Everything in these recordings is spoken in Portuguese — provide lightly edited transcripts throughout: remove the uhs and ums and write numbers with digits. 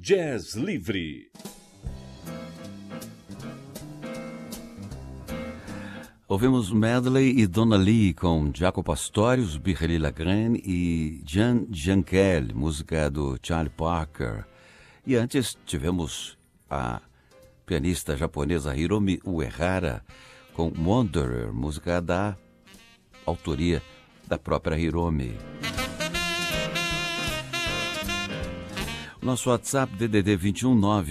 Jazz Livre. Ouvimos Medley e Donna Lee com Jaco Pastorius, Birrelli Lagrène e Jean Jankel, música do Charlie Parker. E antes tivemos a pianista japonesa Hiromi Uehara com Wanderer, música da autoria da própria Hiromi. Nosso WhatsApp DDD 21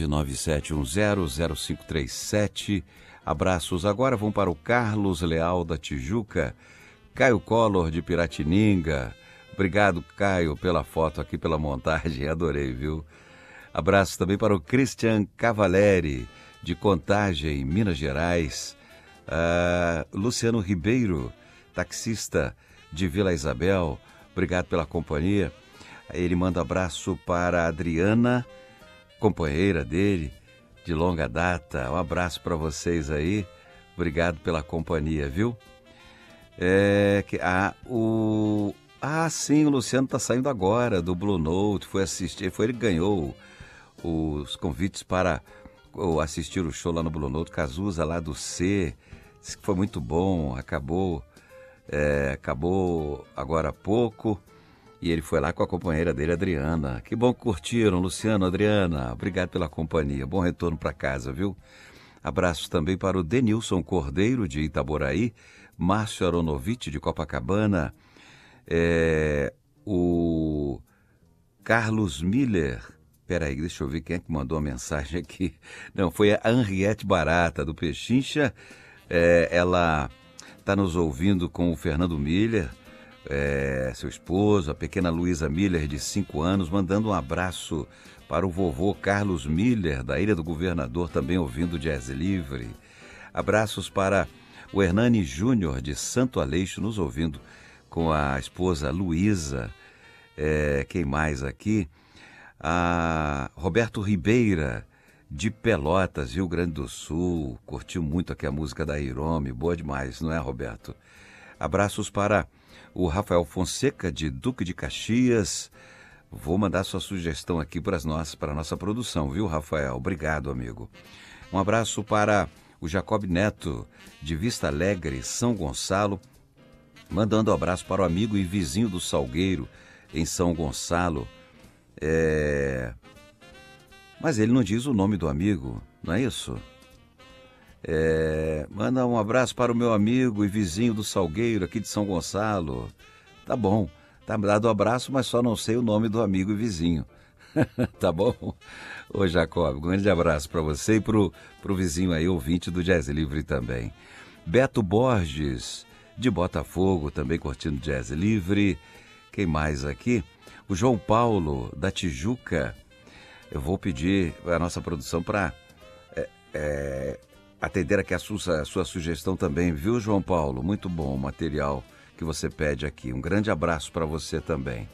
997100537. Abraços agora vão para o Carlos Leal da Tijuca, Caio Collor de Piratininga. Obrigado, Caio, pela foto aqui, pela montagem, adorei, viu? Abraços também para o Christian Cavaleri de Contagem, Minas Gerais. Luciano Ribeiro, taxista de Vila Isabel, obrigado pela companhia. Ele manda abraço para a Adriana, companheira dele de longa data. Um abraço para vocês aí. Obrigado pela companhia, viu? Sim, o Luciano está saindo agora do Blue Note. Foi assistir, ele que ganhou os convites para assistir o show lá no Blue Note. Cazuza lá do C. Disse que foi muito bom. Acabou agora há pouco. E ele foi lá com a companheira dele, Adriana. Que bom que curtiram, Luciano, Adriana. Obrigado pela companhia. Bom retorno para casa, viu? Abraços também para o Denilson Cordeiro, de Itaboraí. Márcio Aronovitch, de Copacabana. O Carlos Miller. Peraí, deixa eu ver quem é que mandou a mensagem aqui. Não, foi a Henriette Barata, do Pechincha. Ela está nos ouvindo com o Fernando Miller. Seu esposo, a pequena Luísa Miller, de 5 anos, mandando um abraço para o vovô Carlos Miller, da Ilha do Governador, também ouvindo Jazz Livre. Abraços para o Hernani Júnior, de Santo Aleixo, nos ouvindo com a esposa Luísa. Quem mais aqui? A Roberto Ribeira, de Pelotas, Rio Grande do Sul, curtiu muito aqui a música da Hiromi, boa demais, não é, Roberto? Abraços para o Rafael Fonseca, de Duque de Caxias. Vou mandar sua sugestão aqui para a nossa produção, viu, Rafael? Obrigado, amigo. Um abraço para o Jacob Neto, de Vista Alegre, São Gonçalo, mandando um abraço para o amigo e vizinho do Salgueiro, em São Gonçalo. Mas ele não diz o nome do amigo, não é isso? Manda um abraço para o meu amigo e vizinho do Salgueiro, aqui de São Gonçalo. Tá bom, tá dado o abraço, mas só não sei o nome do amigo e vizinho. Tá bom? Ô Jacob, um grande abraço para você e pro vizinho aí, ouvinte do Jazz Livre também. Beto Borges, de Botafogo, também curtindo Jazz Livre. Quem mais aqui? O João Paulo, da Tijuca. Eu vou pedir a nossa produção para atender aqui a sua sugestão também, viu, João Paulo? Muito bom o material que você pede aqui. Um grande abraço para você também.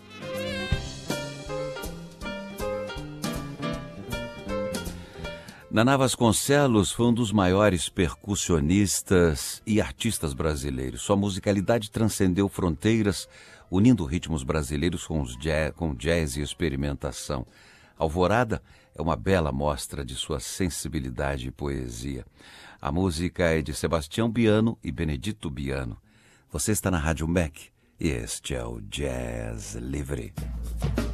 Naná Vasconcelos foi um dos maiores percussionistas e artistas brasileiros. Sua musicalidade transcendeu fronteiras, unindo ritmos brasileiros com jazz e experimentação. Alvorada é uma bela mostra de sua sensibilidade e poesia. A música é de Sebastião Biano e Benedito Biano. Você está na Rádio MEC e este é o Jazz Livre.